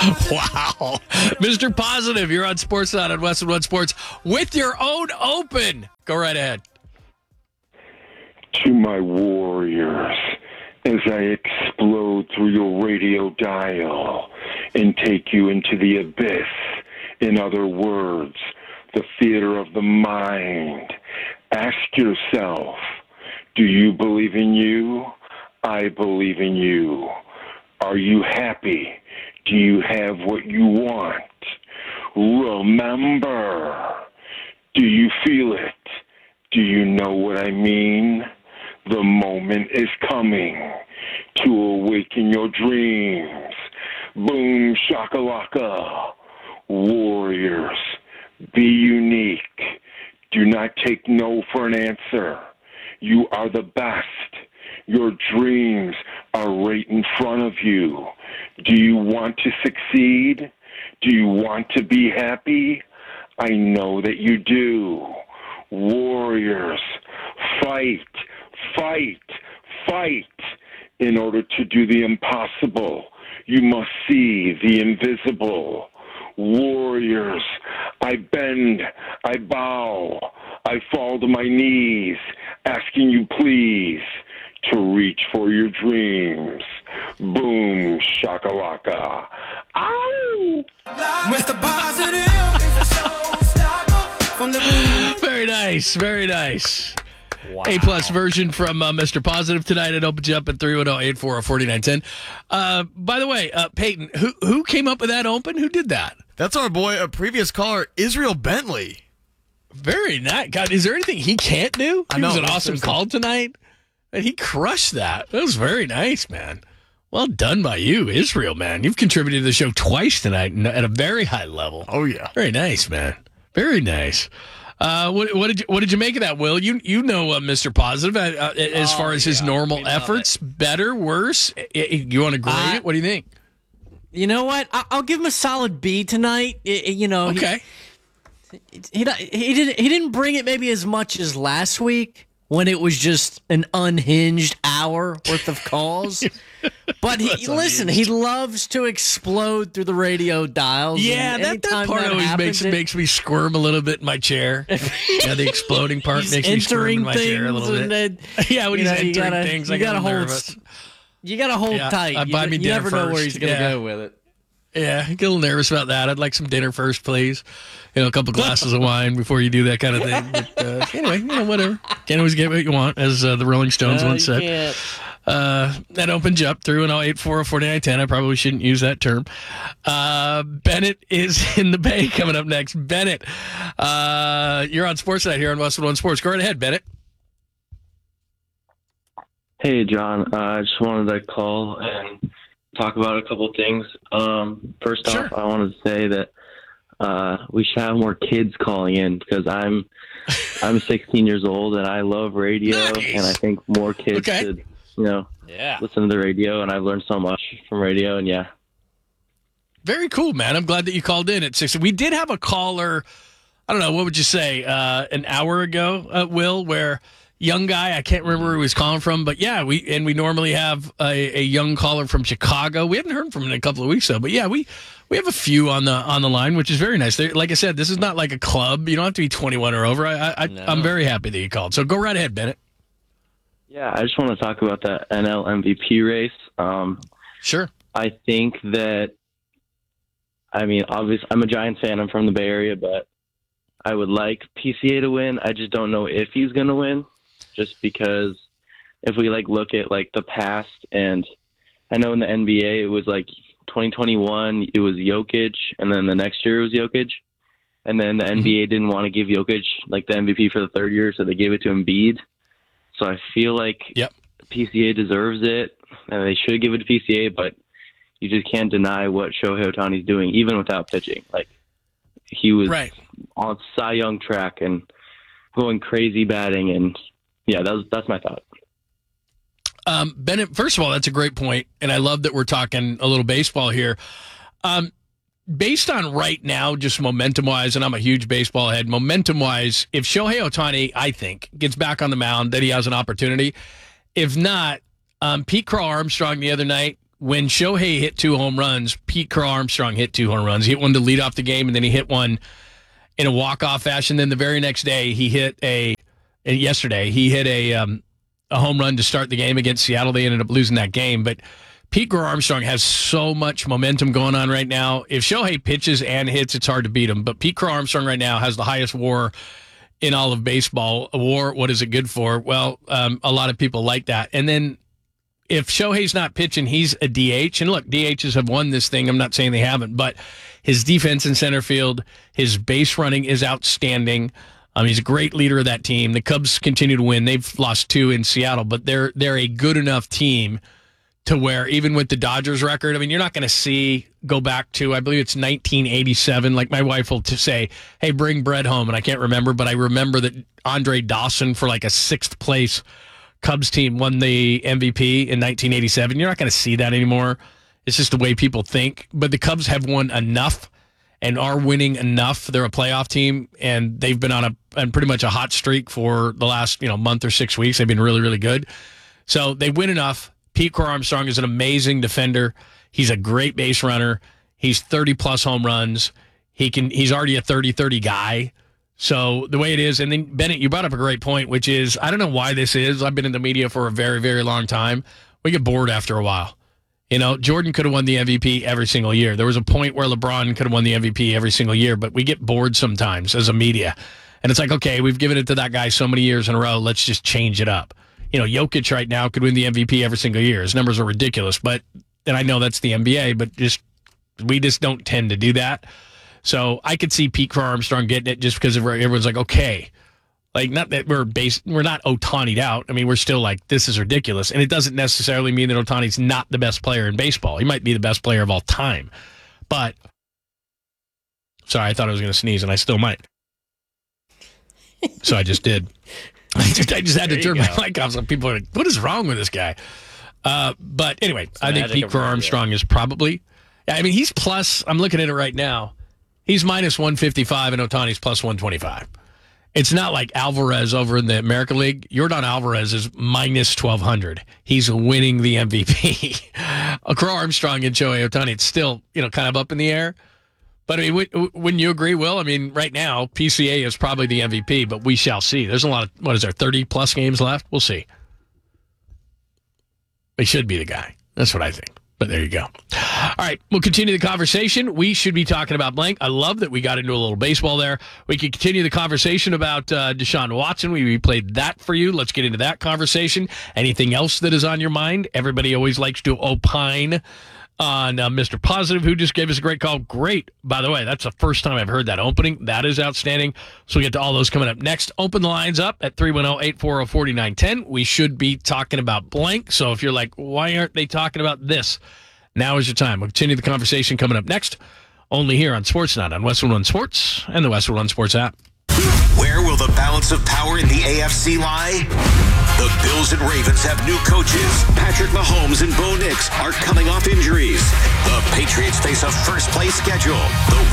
Wow. Mr. Positive, you're on Sportsnet on Westwood One Sports with your own open. Go right ahead. To my warriors, as I explode through your radio dial and take you into the abyss, in other words, the theater of the mind, ask yourself, do you believe in you? I believe in you. Are you happy? Do you have what you want? Remember, do you feel it? Do you know what I mean? The moment is coming to awaken your dreams. Boom, shakalaka. Warriors, be unique. Do not take no for an answer. You are the best. Your dreams are right in front of you. Do you want to succeed? Do you want to be happy? I know that you do. Warriors, fight, fight, fight. In order to do the impossible, you must see the invisible. Warriors, I bend, I bow, I fall to my knees, asking you please to reach for your dreams. Boom, shakalaka. Ow! Mr. Positive. Very nice, very nice. Wow. A-plus version from Mr. Positive tonight. It opens you up at 310-840-4910. By the way, Peyton, who came up with that open? Who did that? That's our boy, a previous caller, Israel Bentley. Very nice. God, is there anything he can't do? I know. It was an awesome call tonight. And he crushed that. That was very nice, man. Well done by you, Israel, man. You've contributed to the show twice tonight at a very high level. Oh, yeah. Very nice, man. Very nice. What did you make of that, Will? You know Mr. Positive as far as his normal efforts. Better, worse? You want to grade it? What do you think? You know what? I'll give him a solid B tonight. Okay. He didn't bring it maybe as much as last week when it was just an unhinged hour worth of calls. But he loves to explode through the radio dials. Yeah, that part always makes me squirm a little bit in my chair. Yeah, the exploding part makes me squirm in my chair a little bit. Yeah, when he's entering things, I get nervous. You got to hold tight. You never know where he's going to go with it. Yeah, I get a little nervous about that. I'd like some dinner first, please. A couple glasses of wine before you do that kind of thing. But anyway, whatever. Can't always get what you want, as the Rolling Stones once said. That opens you up through an 840-4910. I probably shouldn't use that term. Bennett is in the Bay coming up next. Bennett, you're on Sportsnet here on Westwood One Sports. Go right ahead, Bennett. Hey, John. I just wanted to call and talk about a couple things. First off, I wanted to say that we should have more kids calling in because I'm 16 years old and I love radio. Nice. And I think more kids should listen to the radio, and I've learned so much from radio, and yeah. Very cool, man. I'm glad that you called in at 6. We did have a caller, I don't know, what would you say, an hour ago, Will, where young guy, I can't remember where he was calling from, but yeah, we normally have a young caller from Chicago. We haven't heard from him in a couple of weeks, though, but yeah, we have a few on the line, which is very nice. Like I said, this is not like a club. You don't have to be 21 or over. I'm very happy that you called. So go right ahead, Bennett. Yeah, I just want to talk about the NL MVP race. Sure. I think that, obviously, I'm a Giants fan. I'm from the Bay Area, but I would like PCA to win. I just don't know if he's going to win, just because if we look at the past, and I know in the NBA it was 2021 it was Jokic, and then the next year it was Jokic, and then the NBA didn't want to give Jokic the MVP for the third year, so they gave it to Embiid. So I feel like PCA deserves it, and they should give it to PCA, but you just can't deny what Shohei Ohtani's doing, even without pitching. He was on Cy Young track and going crazy batting, and yeah, that's my thought. Bennett, first of all, that's a great point, and I love that we're talking a little baseball here. Based on right now, just momentum-wise, and I'm a huge baseball head, momentum-wise, if Shohei Ohtani, I think, gets back on the mound, that he has an opportunity. If not, Pete Crow Armstrong the other night when Shohei hit 2 home runs, Pete Crow Armstrong hit 2 home runs. He hit one to lead off the game, and then he hit one in a walk-off fashion. Then the very next day, yesterday, he hit a home run to start the game against Seattle. They ended up losing that game. But Pete Crow Armstrong has so much momentum going on right now. If Shohei pitches and hits, it's hard to beat him. But Pete Crow Armstrong right now has the highest WAR in all of baseball. A WAR, what is it good for? Well, a lot of people like that. And then if Shohei's not pitching, he's a DH. And look, DHs have won this thing. I'm not saying they haven't, but his defense in center field, his base running is outstanding. He's a great leader of that team. The Cubs continue to win. They've lost 2 in Seattle, but they're a good enough team to where even with the Dodgers record, I mean, you're not going to go back to, I believe it's 1987. Like my wife will say, hey, bring bread home. And I can't remember, but I remember that Andre Dawson for like a 6th place Cubs team won the MVP in 1987. You're not going to see that anymore. It's just the way people think. But the Cubs have won enough and are winning enough. They're a playoff team, and they've been on pretty much a hot streak for the last month or 6 weeks. They've been really, really good. So they win enough. Pete Crow Armstrong is an amazing defender. He's a great base runner. He's 30-plus home runs. He's already a 30-30 guy. So the way it is, and then, Bennett, you brought up a great point, which is, I don't know why this is. I've been in the media for a very, very long time. We get bored after a while. Jordan could have won the MVP every single year. There was a point where LeBron could have won the MVP every single year, but we get bored sometimes as a media. And it's like, okay, we've given it to that guy so many years in a row. Let's just change it up. Jokic right now could win the MVP every single year. His numbers are ridiculous, and I know that's the NBA, but we just don't tend to do that. So I could see Pete Crow Armstrong getting it just because everyone's like, okay, like not that we're not Ohtani'd out. I mean, we're still like, this is ridiculous. And it doesn't necessarily mean that Ohtani's not the best player in baseball. He might be the best player of all time. But, sorry, I thought I was going to sneeze, and I still might. So I just did. I just had to turn my mic off. So people are like, what is wrong with this guy? But anyway, I think Pete Crow Armstrong is probably, he's plus, I'm looking at it right now. He's minus 155 and Ohtani's plus 125. It's not like Alvarez over in the American League. Yordan Alvarez is minus 1,200. He's winning the MVP. Crow Armstrong and Shohei Ohtani, it's still, kind of up in the air. But wouldn't you agree, Will? I mean, right now, PCA is probably the MVP, but we shall see. There's a lot of, 30-plus games left? We'll see. He should be the guy. That's what I think. But there you go. All right, we'll continue the conversation. We should be talking about blank. I love that we got into a little baseball there. We can continue the conversation about Deshaun Watson. We played that for you. Let's get into that conversation. Anything else that is on your mind? Everybody always likes to opine on Mr. Positive, who just gave us a great call. Great. By the way, that's the first time I've heard that opening. That is outstanding. So we'll get to all those coming up next. Open the lines up at 310-840-4910. We should be talking about blank. So if you're like, why aren't they talking about this? Now is your time. We'll continue the conversation coming up next. Only here on Sportsnet on Westwood One Sports and the Westwood One Sports app. Where will the balance of power in the AFC lie? The Bills and Ravens have new coaches. Patrick Mahomes and Bo Nix are coming off injuries. The Patriots face a first-place schedule. The